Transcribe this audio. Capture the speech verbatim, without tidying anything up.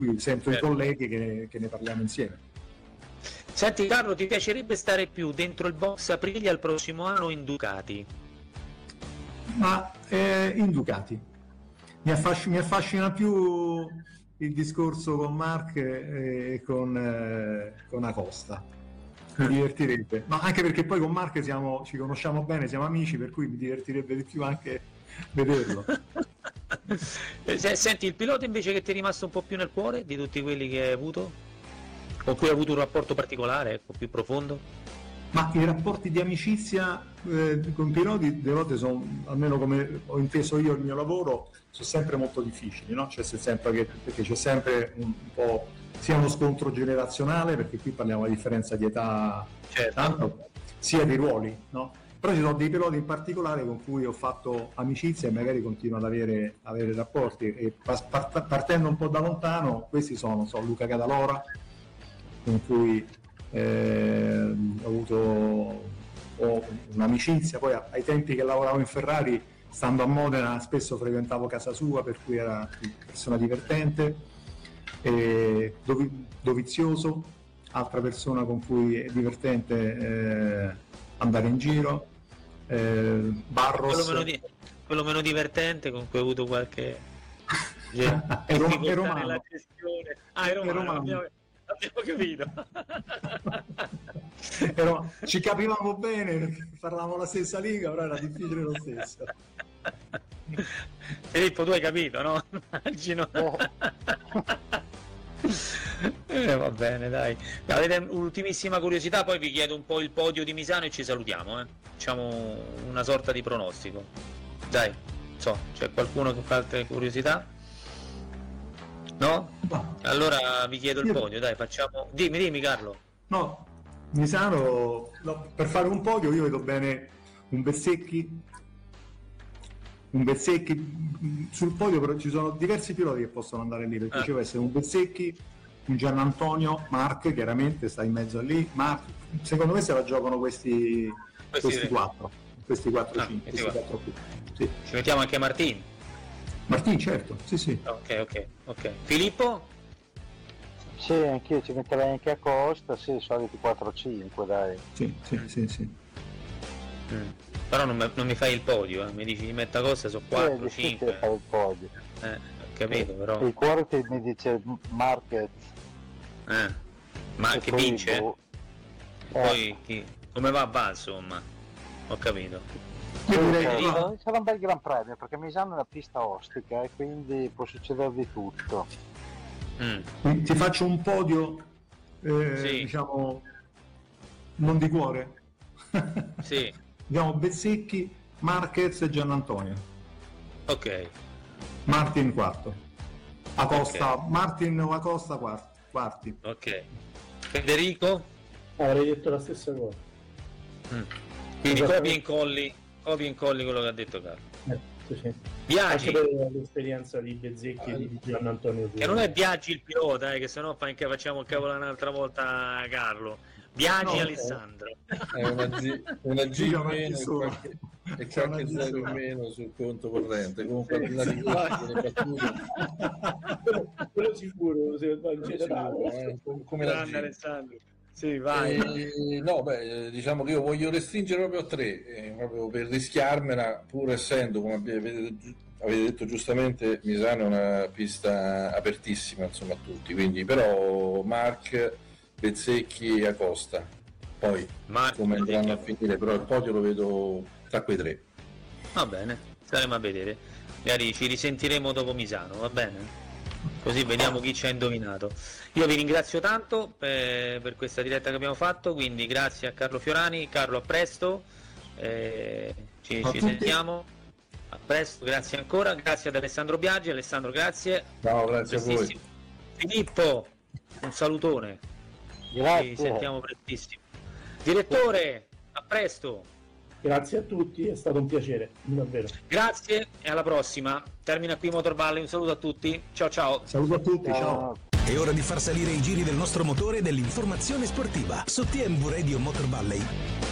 qui sento certo. i colleghi che, che ne parliamo insieme. Senti Carlo, ti piacerebbe stare più dentro il box Aprilia il prossimo anno o in Ducati? Ma eh, in Ducati mi affascina, mi affascina più il discorso con Marc e con, eh, con Acosta, mi divertirebbe, ma anche perché poi con Marc siamo, ci conosciamo bene, siamo amici, per cui mi divertirebbe di più anche vederlo. Senti, il pilota invece che ti è rimasto un po' più nel cuore di tutti quelli che hai avuto, con cui hai avuto un rapporto particolare, ecco, più profondo? Ma i rapporti di amicizia eh, con i piloti delle volte sono, almeno come ho inteso io il mio lavoro, sono sempre molto difficili, no? C'è sempre che, perché c'è sempre un, un po' sia uno scontro generazionale, perché qui parliamo di differenza di età, certo. tanto, sia di ruoli, no? Però ci sono dei piloti in particolare con cui ho fatto amicizia e magari continuo ad avere, avere rapporti, e part- partendo un po' da lontano, questi sono so, Luca Cadalora, con cui eh, ho avuto ho un'amicizia, poi ai tempi che lavoravo in Ferrari, stando a Modena spesso frequentavo casa sua, per cui era una persona divertente, e Dovi- Dovizioso, altra persona con cui è divertente eh, andare in giro, eh, Barros, quello meno, di- quello meno divertente con cui hai avuto qualche è, rom- è romano. nella gestione. Ah, è romano, È romano. Abbiamo, abbiamo capito. Però ci capivamo bene perché parlavamo la stessa lingua, però era difficile lo stesso. Filippo, tu hai capito, no? Immagino. Eh, va bene, dai. Avete un'ultimissima curiosità, poi vi chiedo un po' il podio di Misano e ci salutiamo, eh. Facciamo una sorta di pronostico. Dai, so, c'è qualcuno che fa altre curiosità? No? No. Allora vi chiedo il Io... podio, dai, facciamo. Dimmi, dimmi Carlo. No, Misano, no, per fare un podio io vedo bene un Bezzecchi, un Bezzecchi sul podio, però ci sono diversi piloti che possono andare lì, perché ah. ci deve essere un Bezzecchi, un Giannantonio, Marc chiaramente sta in mezzo a lì, ma secondo me se la giocano questi, questi, questi quattro, questi quattro, ah, cinque, questi questi quattro qui. Sì. Ci mettiamo anche Martin. Martin, certo, sì sì. Ok, ok, ok. Filippo? Sì, anch'io ci metterei anche a Costa, sì, soliti quattro cinque, dai. Sì, sì, sì, sì. Mm. Però non, me, non mi fai il podio, eh. Mi dici di metà Costa sono quattro, cinque. Fare il podio. Eh, ho capito, però. Il cuore ti mi dice Marquez. Eh. Ma anche vince? Boh. Poi Eh. chi, come va va, insomma. Ho capito. Sì, direi, sarà, no. sarà un bel gran premio, perché Misano è una pista ostica e quindi può succedere di tutto. Mm. Ti faccio un podio, eh, sì. diciamo, non di cuore. Sì. Abbiamo Bezzecchi, Marquez e Giannantonio. Ok. Martin quarto. Acosta, Okay. Martin o Acosta quarti. quarti. Ok. Federico? Avrei detto la stessa cosa. Mm. Quindi copia e incolli, copia e incolli quello che ha detto Carlo. Eh, sì, sì. Biagi, Anche per l'esperienza di Bezzecchi e di Gian Antonio che non è Biagi il pilota, eh, che sennò fa anche facciamo il cavolo un'altra volta Carlo. Biagi No, Alessandro. È una G, una G Sì, in una meno G e sola. qualche, e C'è una qualche G zero in sola. meno sul conto corrente. Comunque al di là di questo, le battute, quello, quello sicuro, se non c'è da sicuro, eh, come la Grande G. Alessandro. Sì, vai. Eh, no, beh, diciamo che io voglio restringere proprio a tre, eh, proprio per rischiarmela, pur essendo, come avete, avete detto giustamente, Misano è una pista apertissima, insomma, a tutti, quindi però Marc, Bezzecchi e Acosta. Poi Marc, come andranno a Bezzecchi. finire, però il podio lo vedo tra quei tre. Va bene, staremo a vedere. Magari ci risentiremo dopo Misano, va bene? Così vediamo chi ci ha indovinato. Io vi ringrazio tanto per, per questa diretta che abbiamo fatto, quindi grazie a Carlo Fiorani. Carlo, a presto, eh, ci, ci sentiamo, a presto, grazie ancora, grazie ad Alessandro Biagi. Alessandro, grazie. Ciao, grazie a voi. Filippo, un salutone, Grazie. ci sentiamo prestissimo. Direttore, a presto. Grazie a tutti, è stato un piacere, davvero. Grazie e alla prossima. Termina qui Motorvalle, un saluto a tutti. Ciao ciao. Saluto a tutti, ciao. Ciao. È ora di far salire i giri del nostro motore e dell'informazione sportiva su T M V Radio Motor Valley.